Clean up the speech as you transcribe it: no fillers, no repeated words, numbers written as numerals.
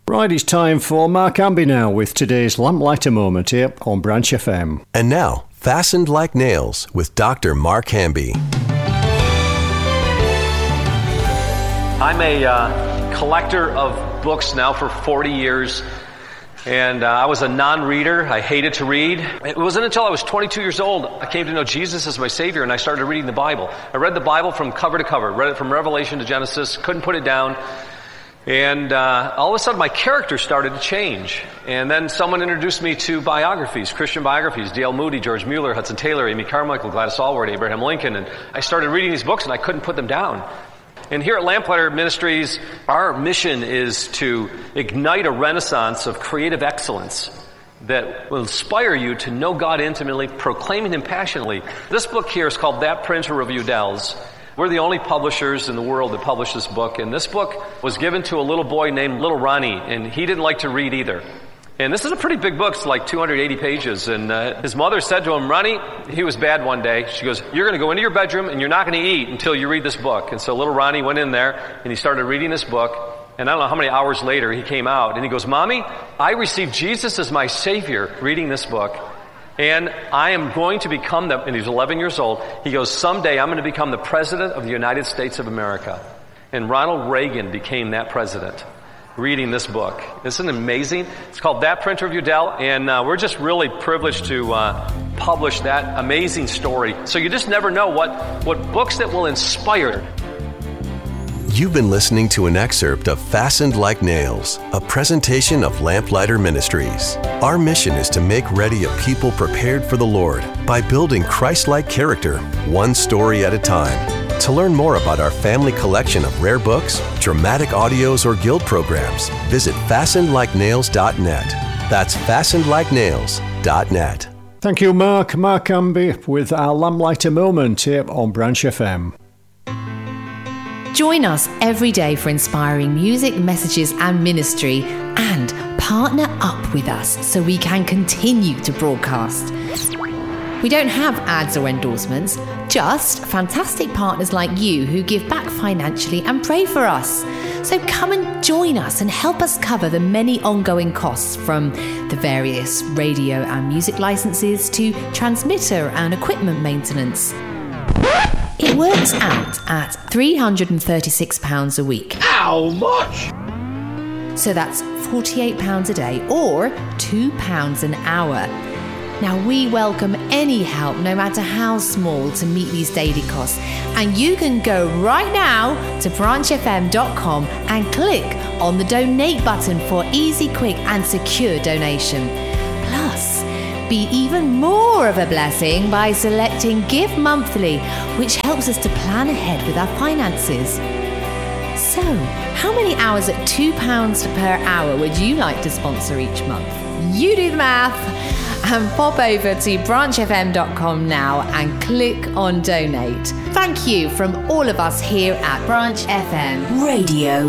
Right, it's time for Mark Amby now with today's Lamplighter Moment here on Branch FM. And now, Fastened Like Nails with Dr. Mark Hamby. I'm a collector of books now for 40 years, and I was a non-reader. I hated to read. It wasn't until I was 22 years old I came to know Jesus as my Savior, and I started reading the Bible. I read the Bible from cover to cover, read it from Revelation to Genesis, couldn't put it down. And all of a sudden my character started to change. And then someone introduced me to biographies, Christian biographies, D.L. Moody, George Mueller, Hudson Taylor, Amy Carmichael, Gladys Allward, Abraham Lincoln. And I started reading these books and I couldn't put them down. And here at Lamplighter Ministries, our mission is to ignite a renaissance of creative excellence that will inspire you to know God intimately, proclaiming Him passionately. This book here is called That Printer of Udell's. We're the only publishers in the world that publish this book, and this book was given to a little boy named Little Ronnie, and he didn't like to read either. And this is a pretty big book, it's like 280 pages, and his mother said to him, Ronnie, he was bad one day, she goes, you're going to go into your bedroom and you're not going to eat until you read this book. And so little Ronnie went in there and he started reading this book, and I don't know how many hours later he came out, and he goes, Mommy, I received Jesus as my Savior reading this book. And I am going to become and he's 11 years old, he goes, someday I'm going to become the President of the United States of America. And Ronald Reagan became that president reading this book. Isn't it amazing? It's called That Printer of Udell, and we're just really privileged to publish that amazing story. So you just never know what books that will inspire. You've been listening to an excerpt of Fastened Like Nails, a presentation of Lamplighter Ministries. Our mission is to make ready a people prepared for the Lord by building Christ-like character, one story at a time. To learn more about our family collection of rare books, dramatic audios, or guild programs, visit fastenedlikenails.net. That's fastenedlikenails.net. Thank you, Mark. Mark Amby with our Lamplighter Moment here on Branch FM. Join us every day for inspiring music, messages and ministry, and partner up with us so we can continue to broadcast. We don't have ads or endorsements, just fantastic partners like you who give back financially and pray for us. So come and join us and help us cover the many ongoing costs, from the various radio and music licenses to transmitter and equipment maintenance. It works out at £336 a week. How much? So that's £48 a day or £2 an hour. Now, we welcome any help, no matter how small, to meet these daily costs. And you can go right now to branchfm.com and click on the donate button for easy, quick and secure donation. Plus, be even more of a blessing by selecting Give Monthly, which helps us to plan ahead with our finances. So, how many hours at £2 per hour would you like to sponsor each month? You do the math and pop over to branchfm.com now and click on donate. Thank you from all of us here at Branch FM Radio.